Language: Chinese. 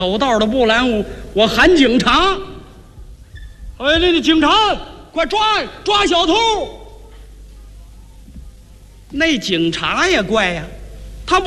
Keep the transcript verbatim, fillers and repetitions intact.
走道的不拦我，我喊警察。哎，那那警察，快抓抓小偷！那警察也怪呀、啊。